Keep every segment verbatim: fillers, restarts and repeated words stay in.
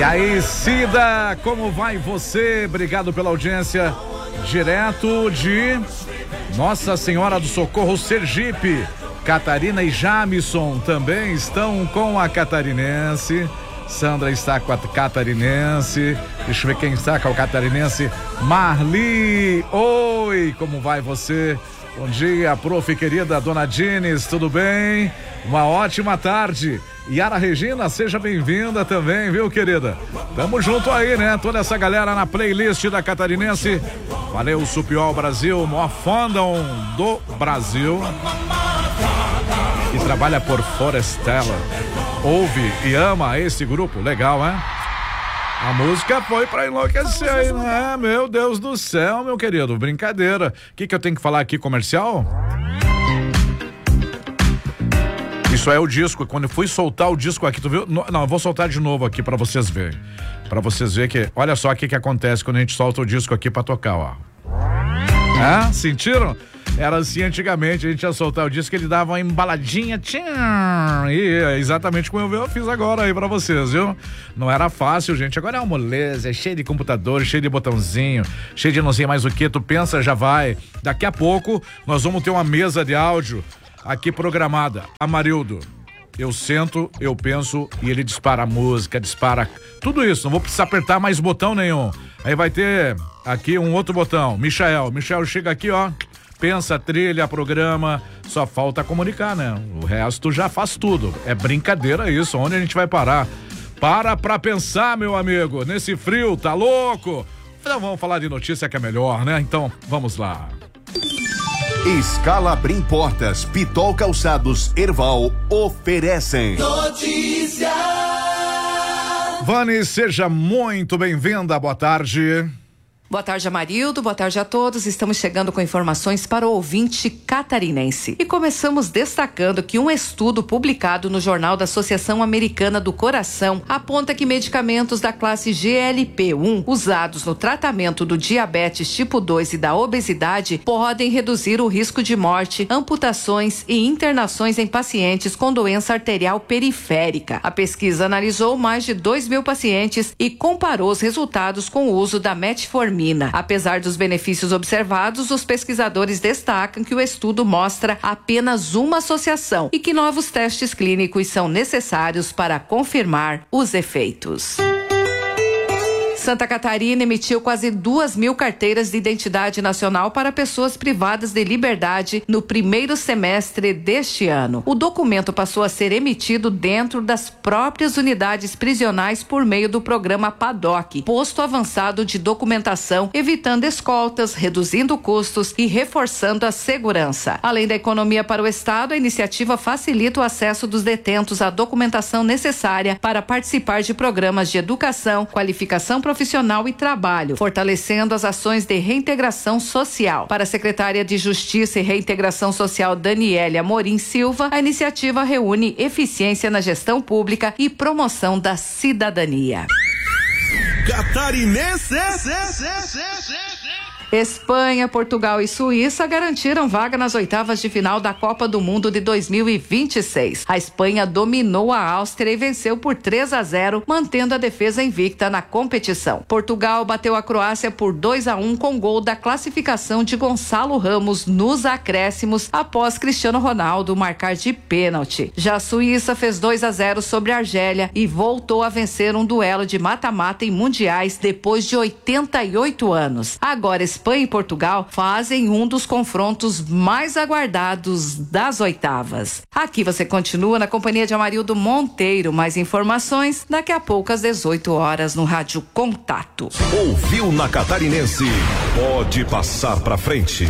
E aí, Cida, como vai você? Obrigado pela audiência. Direto de Nossa Senhora do Socorro, Sergipe. Catarina e Jamison também estão com a catarinense. Sandra está com a catarinense. Deixa eu ver quem está com a catarinense. Marli, oi, como vai você? Bom dia, prof, querida Dona Dines, tudo bem? Uma ótima tarde. Yara Regina, seja bem-vinda também, viu, querida? Tamo junto aí, né? Toda essa galera na playlist da catarinense. Valeu, Supiol Brasil, maior fandom do Brasil. E trabalha por Forestella. Ouve e ama esse grupo, legal, né? A música foi pra enlouquecer aí, não é? Meu Deus do céu, meu querido, brincadeira. O que que eu tenho que falar aqui, comercial? Isso é o disco, quando eu fui soltar o disco aqui, tu viu? Não, eu vou soltar de novo aqui pra vocês verem. Pra vocês verem que, olha só o que que acontece quando a gente solta o disco aqui pra tocar, ó. É? Sentiram? Era assim antigamente, a gente ia soltar o disco, ele dava uma embaladinha, tchim, e é exatamente como eu fiz agora aí pra vocês, viu? Não era fácil, gente, agora é uma moleza, é cheio de computador, cheio de botãozinho, cheio de não sei mais o que, tu pensa, já vai. Daqui a pouco, nós vamos ter uma mesa de áudio aqui programada. Amarildo, eu sento, eu penso e ele dispara a música, dispara tudo isso, não vou precisar apertar mais botão nenhum. Aí vai ter aqui um outro botão, Michael, Michael chega aqui, ó, pensa, trilha, programa, só falta comunicar, né? O resto já faz tudo. É brincadeira isso, onde a gente vai parar? Para pra pensar, meu amigo, nesse frio, tá louco? Então vamos falar de notícia que é melhor, né? Então, vamos lá. Escala Brim Portas, Pitol Calçados, Erval, oferecem notícia. Vani, seja muito bem-vinda, boa tarde. Boa tarde, Amarildo. Boa tarde a todos. Estamos chegando com informações para o ouvinte catarinense. E começamos destacando que um estudo publicado no Jornal da Associação Americana do Coração aponta que medicamentos da classe G L P um usados no tratamento do diabetes tipo dois e da obesidade podem reduzir o risco de morte, amputações e internações em pacientes com doença arterial periférica. A pesquisa analisou mais de dois mil pacientes e comparou os resultados com o uso da metformina. Apesar dos benefícios observados, os pesquisadores destacam que o estudo mostra apenas uma associação e que novos testes clínicos são necessários para confirmar os efeitos. Santa Catarina emitiu quase duas mil carteiras de identidade nacional para pessoas privadas de liberdade no primeiro semestre deste ano. O documento passou a ser emitido dentro das próprias unidades prisionais por meio do programa PADOC, posto avançado de documentação, evitando escoltas, reduzindo custos e reforçando a segurança. Além da economia para o Estado, a iniciativa facilita o acesso dos detentos à documentação necessária para participar de programas de educação, qualificação profissional profissional e trabalho, fortalecendo as ações de reintegração social. Para a secretária de Justiça e Reintegração Social, Daniele Amorim Silva, a iniciativa reúne eficiência na gestão pública e promoção da cidadania. Catarinense! Espanha, Portugal e Suíça garantiram vaga nas oitavas de final da Copa do Mundo de dois mil e vinte e seis. A Espanha dominou a Áustria e venceu por três a zero, mantendo a defesa invicta na competição. Portugal bateu a Croácia por dois a um com gol da classificação de Gonçalo Ramos nos acréscimos após Cristiano Ronaldo marcar de pênalti. Já a Suíça fez dois a zero sobre a Argélia e voltou a vencer um duelo de mata-mata em mundiais depois de oitenta e oito anos. Agora, Espanha e Portugal fazem um dos confrontos mais aguardados das oitavas. Aqui você continua na companhia de Amarildo Monteiro. Mais informações daqui a pouco às dezoito horas no Rádio Contato. Ouviu na Catarinense? Pode passar pra frente.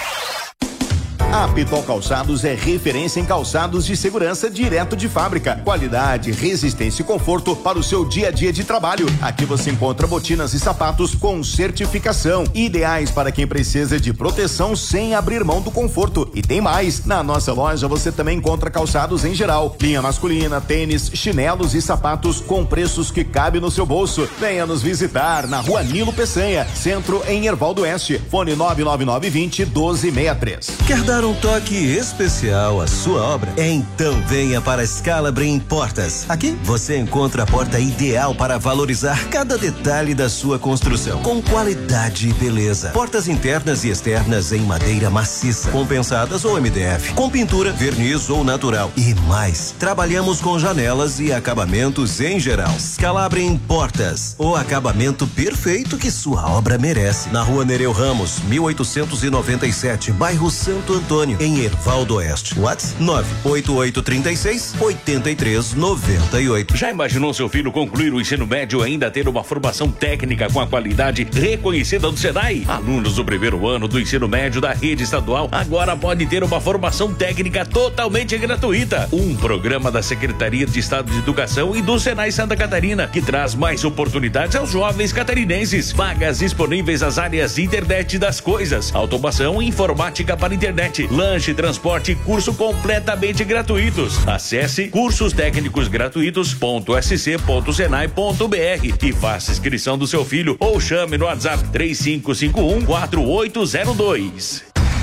A Pitol Calçados é referência em calçados de segurança direto de fábrica. Qualidade, resistência e conforto para o seu dia a dia de trabalho. Aqui você encontra botinas e sapatos com certificação, ideais para quem precisa de proteção sem abrir mão do conforto. E tem mais, na nossa loja você também encontra calçados em geral, linha masculina, tênis, chinelos e sapatos com preços que cabem no seu bolso. Venha nos visitar na Rua Nilo Peçanha, centro em Erval do Oeste. Fone nove nove nove vinte doze sessenta e três. Quer dar dar um toque especial à sua obra? Então venha para a Scalabrin Portas. Aqui você encontra a porta ideal para valorizar cada detalhe da sua construção, com qualidade e beleza. Portas internas e externas em madeira maciça, compensadas ou M D F, com pintura, verniz ou natural e mais. Trabalhamos com janelas e acabamentos em geral. Scalabrin Portas, o acabamento perfeito que sua obra merece. Na Rua Nereu Ramos, mil oitocentos e noventa e sete, bairro Santo Antônio, em Ervaldo Oeste. WhatsApp nove oito oito três seis, oito três nove oito. Já imaginou seu filho concluir o ensino médio e ainda ter uma formação técnica com a qualidade reconhecida do Senai? Alunos do primeiro ano do ensino médio da rede estadual agora podem ter uma formação técnica totalmente gratuita. Um programa da Secretaria de Estado de Educação e do Senai Santa Catarina, que traz mais oportunidades aos jovens catarinenses. Vagas disponíveis nas áreas de internet das coisas, automação e informática para internet, lanche, transporte e curso completamente gratuitos. Acesse cursos técnicos gratuitos ponto s c ponto senai ponto b r e faça inscrição do seu filho ou chame no WhatsApp três cinco cinco um, quatro oito zero dois.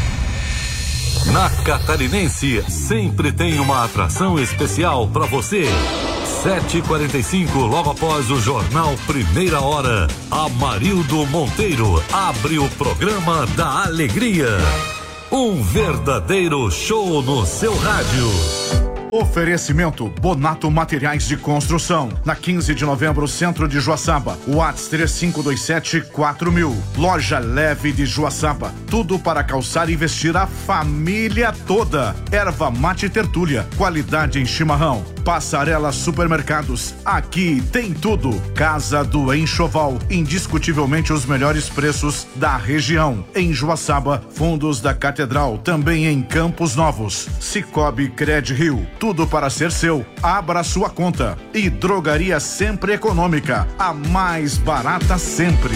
Na Catarinense sempre tem uma atração especial para você. sete e quarenta e cinco, logo após o jornal Primeira Hora, Amarildo Monteiro abre o programa da alegria. Um verdadeiro show no seu rádio. Oferecimento Bonato Materiais de Construção. Na quinze de novembro, centro de Joaçaba. WhatsApp três cinco dois sete quatro mil. Loja Leve de Joaçaba. Tudo para calçar e vestir a família toda. Erva Mate Tertúlia. Qualidade em chimarrão. Passarela Supermercados. Aqui tem tudo. Casa do Enxoval. Indiscutivelmente os melhores preços da região. Em Joaçaba, Fundos da Catedral. Também em Campos Novos. Cicobi Cred Rio. Tudo para ser seu. Abra sua conta. E Drogaria Sempre Econômica. A mais barata sempre.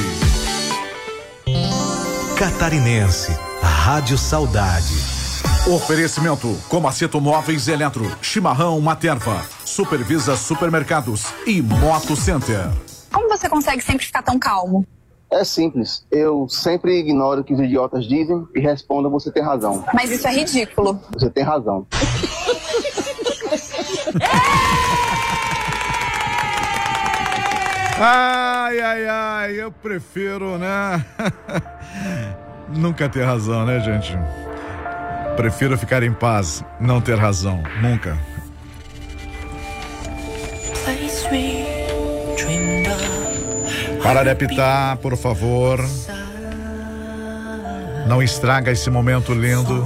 Catarinense. Rádio Saudade. Oferecimento Comaceto Móveis Eletro, Chimarrão Materva, Supervisa Supermercados e Moto Center. Como você consegue sempre ficar tão calmo? É simples, eu sempre ignoro o que os idiotas dizem e respondo: você tem razão. Mas isso é ridículo. Você tem razão. Ai, ai, ai, eu prefiro, né? Nunca ter razão, né, gente? Prefiro ficar em paz, não ter razão, nunca. Para de apitar, por favor. Não estraga esse momento lindo.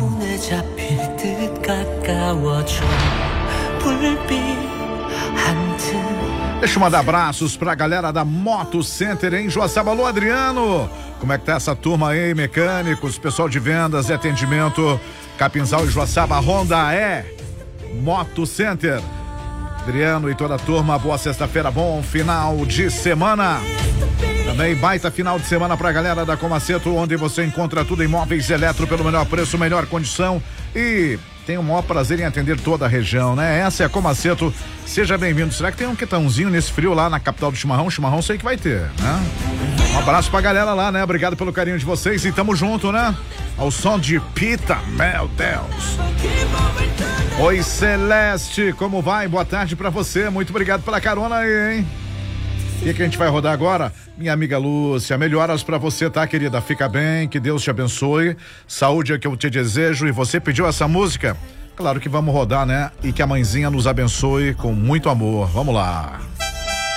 Deixa eu mandar abraços pra galera da Moto Center em Joaçaba. Alô, Adriano, como é que tá essa turma aí, mecânicos, pessoal de vendas e atendimento, Capinzal e Joaçaba, Honda é Moto Center. Adriano e toda a turma, boa sexta-feira, bom final de semana. Também baita final de semana pra galera da Comaceto, onde você encontra tudo em móveis eletro pelo melhor preço, melhor condição e tem o maior prazer em atender toda a região, né? Essa é a Comaceto, seja bem-vindo. Será que tem um quitãozinho nesse frio lá na capital do chimarrão? Chimarrão sei que vai ter, né? Um abraço pra galera lá, né? Obrigado pelo carinho de vocês e tamo junto, né? Ao som de Pita, meu Deus. Oi, Celeste, como vai? Boa tarde pra você, muito obrigado pela carona aí, hein? O que, que a gente vai rodar agora? Minha amiga Lúcia, melhoras pra você, tá, querida? Fica bem, que Deus te abençoe. Saúde é o que eu te desejo. E você pediu essa música? Claro que vamos rodar, né? E que a mãezinha nos abençoe com muito amor. Vamos lá.